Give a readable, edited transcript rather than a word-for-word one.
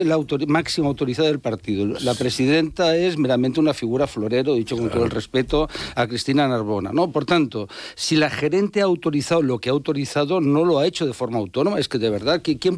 la máxima autorizada del partido. La presidenta es meramente una figura florero, dicho con todo el respeto a Cristina Narbona, ¿no? Por tanto, si la gerente ha autorizado lo que ha autorizado, no lo ha hecho de forma autónoma. Es que de verdad, ¿quién